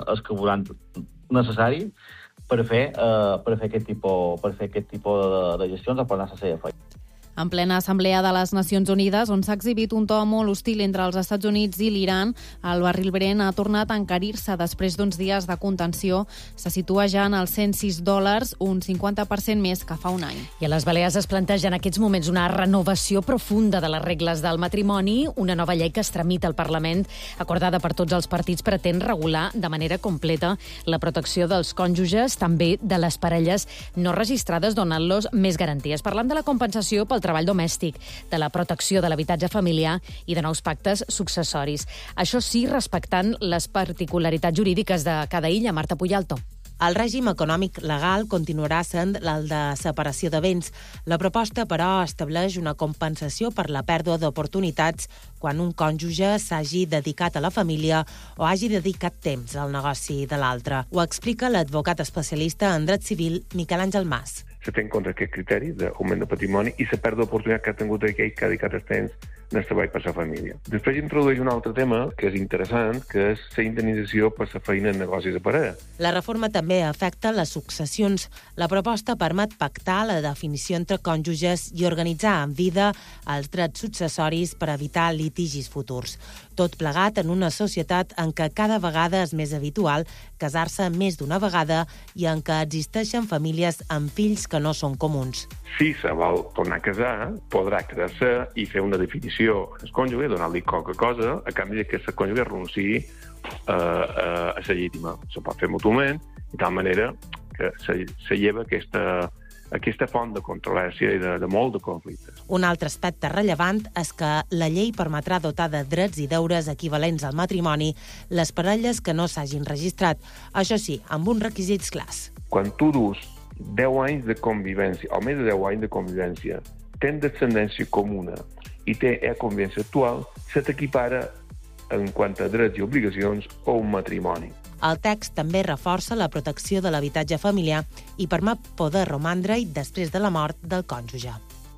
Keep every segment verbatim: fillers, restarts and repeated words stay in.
el carburant necessari per fer, eh, per fer aquest tipus, per fer aquest tipus de, de gestions o per anar a la seva feina. En plena assemblea de les Nacions Unides, on s'ha exhibit un to molt hostil entre els Estats Units i l'Iran, el barril Brent ha tornat a encarir-se després d'uns dies de contenció. Se situa ja en els cent sis dòlars, un cinquanta per cent més que fa un any. I a les Balears es planteja en aquests moments una renovació profunda de les regles del matrimoni. Una nova llei que es tramita al Parlament, acordada per tots els partits, pretén regular de manera completa la protecció dels cònjuges, també de les parelles no registrades, donant-los més garanties. Parlant de la compensació pel treball domèstic, de la protecció de l'habitatge familiar i de nous pactes successoris. Això sí, respectant les particularitats jurídiques de cada illa. Marta Puyalto. El règim econòmic legal continuarà sent el de separació de béns. La proposta, però, estableix una compensació per la pèrdua d'oportunitats quan un cònjuge s'hagi dedicat a la família o hagi dedicat temps al negoci de l'altre. Ho explica l'advocat especialista en dret civil Miquel Àngel Mas. Se té en compte aquest criteri d'augment de patrimoni i la pèrdua d'oportunitat que ha tingut aquell que ha dedicat el temps en el treball per la família. Després introdueix un altre tema que és interessant, que és la indemnització per la feina en negocis de parella. La reforma també afecta les successions. La proposta permet pactar la definició entre cònjuges i organitzar en vida els drets successoris per evitar litigis futurs. Tot plegat en una societat en què cada vegada és més habitual casar-se més d'una vegada i en què existeixen famílies amb fills que no són comuns. Si se vol tornar a casar, podrà casar-se i fer una definició al cònjuge, donar-li qualque cosa, a canvi que el cònjuge renunciï a, a, a la llegítima. Se pot fer mútuament, de tal manera que se, se lleva aquesta, aquesta font de controlància i de, de molt de conflictes. Un altre aspecte rellevant és que la llei permetrà dotar de drets i deures equivalents al matrimoni les parelles que no s'hagin registrat, això sí, amb uns requisits clars. Quan tu dus deu anys de convivència, o més de deu anys de convivència, tens descendència comuna i té la convivència actual, se t'equipara en quant a drets i obligacions o un matrimoni. El text també reforça la protecció de l'habitatge familiar i permet poder romandre-hi després de la mort del cònjuge.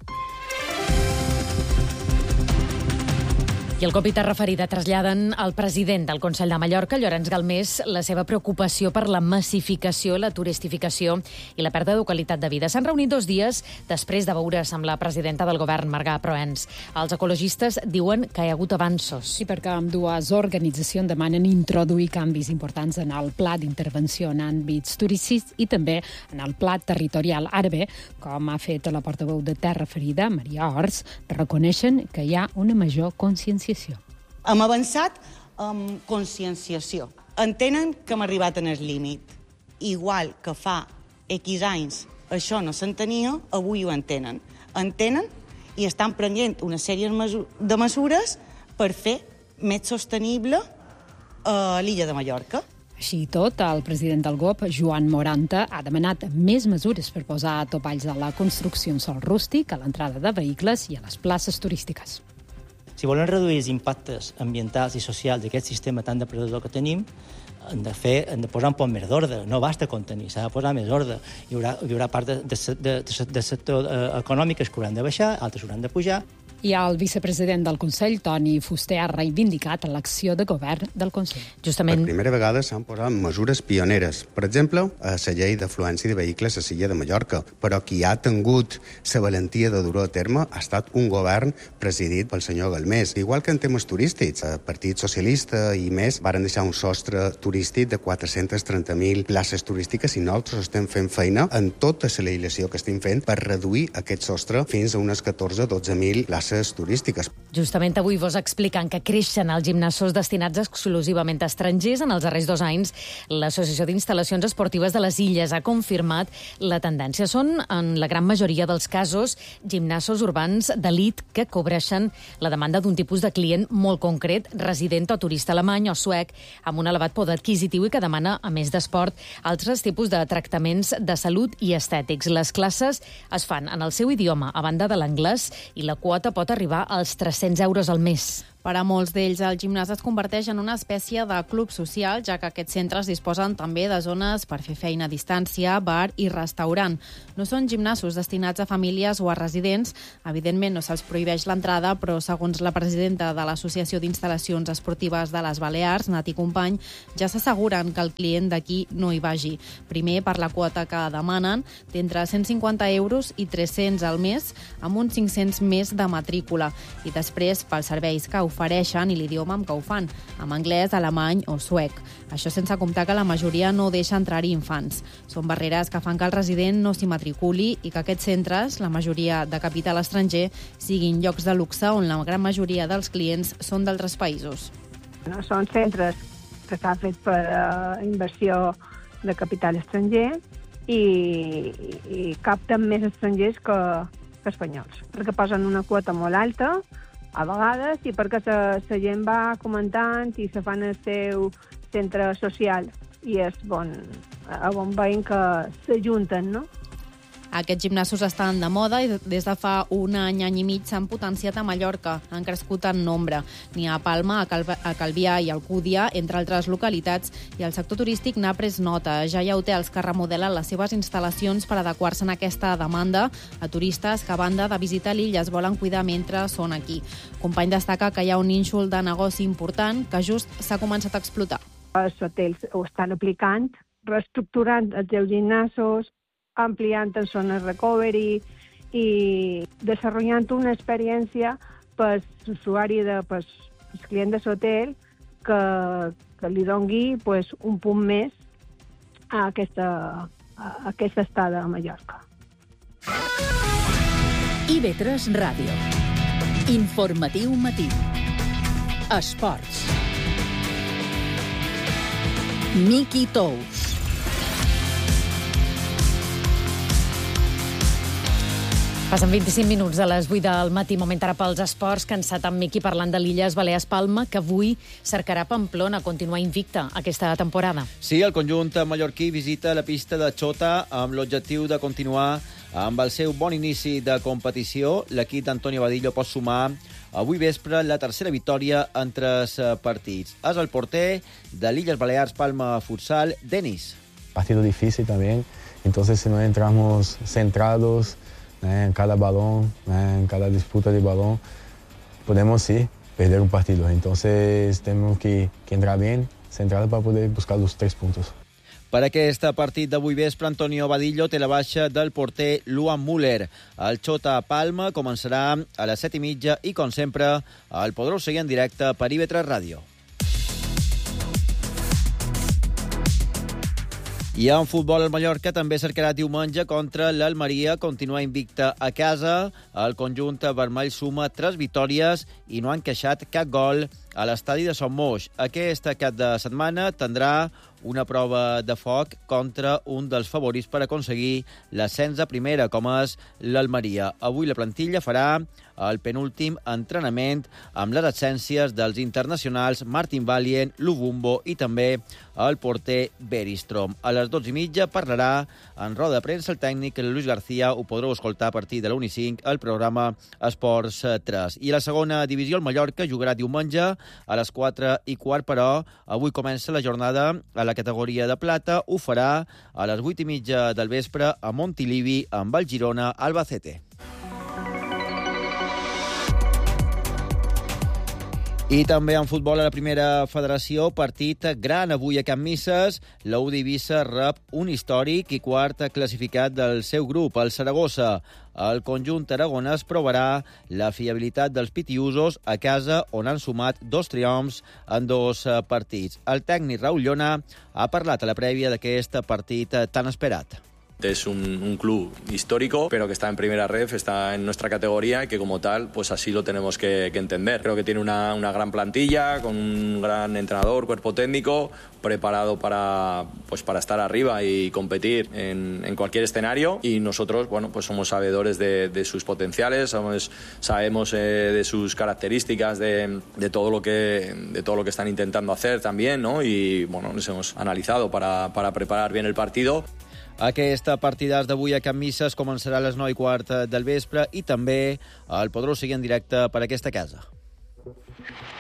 I el cop i terra ferida traslladen al president del Consell de Mallorca, Llorenç Galmés, la seva preocupació per la massificació, la turistificació i la pèrdua de qualitat de vida. S'han reunit dos dies després de veure's amb la presidenta del govern, Marga Proens. Els ecologistes diuen que hi ha hagut avanços. Sí, perquè amb dues organitzacions demanen introduir canvis importants en el pla d'intervenció en àmbits turístics i també en el pla territorial. Ara bé, com ha fet la portaveu de Terra Ferida, Maria Ors, reconeixen que hi ha una major conscienciació. Hem avançat amb conscienciació. Entenen que hem arribat en el límit. Igual que fa X anys això no s'entenia, avui ho entenen. Entenen i estan prenent una sèrie de mesures per fer més sostenible a l'illa de Mallorca. Així i tot, el president del G O P, Joan Moranta, ha demanat més mesures per posar topalls a la construcció en sòl rústic, a l'entrada de vehicles i a les places turístiques. Si volem reduir els impactes ambientals i socials d'aquest sistema tan depredador que tenim, hem de, fer, hem de posar un poc més d'ordre. No basta contenir, s'ha de posar més ordre. Hi haurà, hi haurà part de, de, de, de sector econòmic que hauran de baixar, altres hauran de pujar. I el vicepresident del Consell, Toni Fuster, ha reivindicat l'acció de govern del Consell. Justament... Per primera vegada s'han posat mesures pioneres. Per exemple, a la llei d'afluència de vehicles a l'illa de Mallorca. Però qui ha tingut la valentia de dur a terme ha estat un govern presidit pel senyor Galmés. Igual que en temes turístics, el Partit Socialista i més varen deixar un sostre turístic de quatre-cents trenta mil places turístiques i nosaltres estem fent feina en tota la legislació que estem fent per reduir aquest sostre fins a unes catorze a dotze mil places turístiques. Justament avui vos explicant que creixen els gimnasos destinats exclusivament a estrangers. En els darrers dos anys, l'Associació d'Instal·lacions Esportives de les Illes ha confirmat la tendència. Són, en la gran majoria dels casos, gimnasos urbans d'elit que cobreixen la demanda d'un tipus de client molt concret, resident o turista alemany o suec, amb un elevat poder adquisitiu i que demana, a més d'esport, altres tipus de tractaments de salut i estètics. Les classes es fan en el seu idioma, a banda de l'anglès, i la quota pot arribar als tres-cents euros al mes. Per a molts d'ells, el gimnàs es converteix en una espècie de club social, ja que aquests centres disposen també de zones per fer feina a distància, bar i restaurant. No són gimnasos destinats a famílies o a residents. Evidentment, no se'ls prohibeix l'entrada, però segons la presidenta de l'Associació d'Instal·lacions Esportives de les Balears, Nati Company, ja s'asseguren que el client d'aquí no hi vagi. Primer, per la quota que demanen, d'entre cent cinquanta euros i tres-cents al mes, amb uns cinc-cents més de matrícula. I després, pels serveis que ofereixen i l'idioma amb què ho fan, amb anglès, alemany o suec. Això sense comptar que la majoria no deixa entrar-hi infants. Són barreres que fan que el resident no s'hi matriculi i que aquests centres, la majoria de capital estranger, siguin llocs de luxe on la gran majoria dels clients són d'altres països. No, són centres que s'han fet per uh, inversió de capital estranger i, i capten més estrangers que, que espanyols, perquè posen una quota molt alta a vegades i perquè la gent va comentant i se fan el seu centre social i és bon, on veiem que s'ajunten, no? Aquests gimnasos estan de moda i des de fa un any, any i mig s'han potenciat a Mallorca. Han crescut en nombre. N'hi ha a Palma, a, Cal a Calvià i Alcúdia, entre altres localitats, i el sector turístic n'ha pres nota. Ja hi ha hotels que remodelen les seves instal·lacions per adequar-se a aquesta demanda a turistes que, a banda de visitar l'illa, es volen cuidar mentre són aquí. Company destaca que hi ha un nínxol de negoci important que just s'ha començat a explotar. Els hotels ho estan aplicant, reestructurant els seus gimnasos, ampliant en zones recovery i desenvolupant una experiència per l'usuari, per el client de l'hotel, que, que li dongui pues, un punt més a aquesta, a aquesta estada a Mallorca. I ve tres Ràdio. Informatiu matí. Esports. Miqui Tous. Passen vint-i-cinc minuts de les vuit del matí, moment ara pels esports, cansat amb Miqui parlant de l'Illes Balears Palma, que avui cercarà Pamplona continuar invicta aquesta temporada. Sí, el conjunt mallorquí visita la pista de Xota amb l'objectiu de continuar amb el seu bon inici de competició. L'equip d'Antonio Vadillo pot sumar avui vespre la tercera victòria en tres partits. És el porter de l'Illes Balears Palma Futsal, Denis. Partido difícil también, entonces si no entramos centrados en cada balón, en cada disputa de balón, podemos sí perder un partido. Entonces tenemos que, que entrar bien, centrado para poder buscar los tres puntos. Per aquest partit d'avui vespre, Antonio Vadillo té la baixa del porter Luan Müller. El Xota Palma començarà a les set i mitja i, com sempre, el podreu seguir en directe per I V tres Ràdio. I en futbol, el Mallorca també cercarà diumenge contra l'Almeria continuar invicta a casa. El conjunt vermell suma tres victòries i no han encaixat cap gol a l'estadi de Son Moix. Aquest cap de setmana tindrà una prova de foc contra un dels favorits per aconseguir l'ascens a primera, com és l'Almeria. Avui la plantilla farà el penúltim entrenament amb les absències dels internacionals Martin Valient, Lubumbo i també el porter Beristrom. A les dotze i mitja parlarà en roda de premsa el tècnic Luis García. Ho podreu escoltar a partir de la una i cinc al programa Esports tres. I a la segona divisió, el Mallorca jugarà diumenge a les quatre i quart, però avui comença la jornada a la categoria de plata. Ho farà a les vuit i mitja del vespre a Montilivi amb el Girona Albacete. I també en futbol a la primera federació, partit gran avui a Can Misses. La U d'Eivissa rep un històric i quart classificat del seu grup, el Saragossa. El conjunt aragonès provarà la fiabilitat dels pitiusos a casa, on han sumat dos triomfs en dos partits. El tècnic Raúl Llona ha parlat a la prèvia d'aquest partit tan esperat. Es un, un club histórico, pero que está en primera ref, está en nuestra categoría y que como tal, pues así lo tenemos que, que entender. Creo que tiene una, una gran plantilla, con un gran entrenador, cuerpo técnico, preparado para, pues para estar arriba y competir en, en cualquier escenario. Y nosotros, bueno, pues somos sabedores de, de sus potenciales, somos, sabemos eh, de sus características, de, de todo lo que de todo lo que están intentando hacer también, ¿no? Y bueno, les hemos analizado para, para preparar bien el partido. Aquest partidàs d'avui a Can Misses començarà a les nou i quart del vespre i també el podreu seguir en directe per aquesta casa.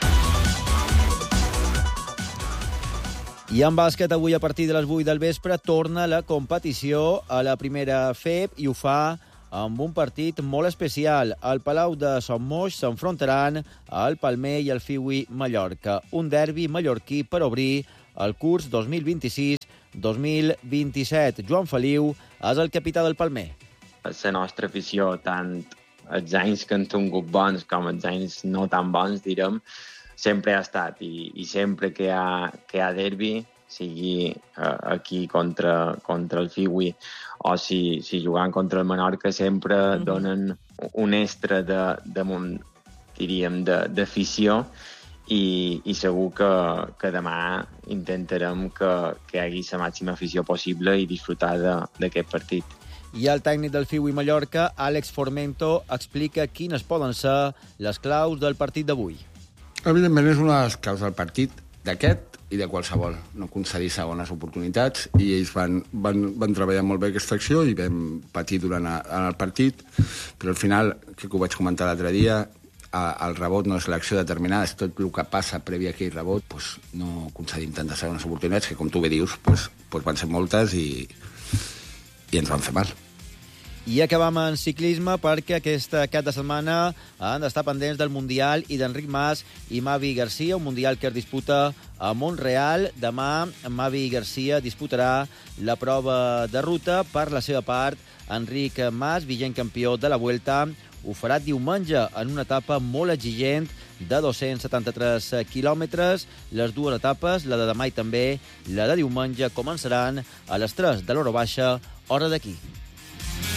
I en bàsquet, avui a partir de les vuit del vespre torna la competició a la primera F E B i ho fa amb un partit molt especial. Al Palau de Son Moix s'enfrontaran el Palmer i el Fiui Mallorca. Un derbi mallorquí per obrir el curs dos mil vint-i-sis dos mil vint-i-set. Joan Feliu és el capità del Palmer. La nostra afició, tant els anys que han tingut bons com els anys no tan bons, direm, sempre ha estat, i, i sempre que hi ha, que hi ha derbi, sigui uh, aquí contra, contra el Fiui o si, si jugant contra el Menorca, sempre mm-hmm. donen un extra de, de, diríem, d'afició i, i segur que, que demà intentarem que, que hi hagi la màxima afició possible i disfrutar d'aquest partit. I el tècnic del Fiui Mallorca, Àlex Formento, explica quines poden ser les claus del partit d'avui. Evidentment és una de les claus del partit, d'aquest i de qualsevol. No concedir segones oportunitats i ells van, van, van treballar molt bé aquesta acció i vam patir durant a, el partit, però al final, que ho vaig comentar l'altre dia, a, el rebot no és l'acció determinada, és tot el que passa previ a aquell rebot, doncs no concedim tantes segones oportunitats que, com tu bé dius, doncs, doncs van ser moltes i, i ens van fer mal. I acabam en ciclisme perquè aquesta cap de setmana han d'estar pendents del Mundial i d'Enric Mas i Mavi Garcia, un Mundial que es disputa a Montreal. Demà Mavi Garcia disputarà la prova de ruta. Per la seva part, Enric Mas, vigent campió de la Vuelta, ho farà diumenge en una etapa molt exigent de dos-cents setanta-tres quilòmetres. Les dues etapes, la de demà i també la de diumenge, començaran a les tres de l'hora baixa, hora d'aquí.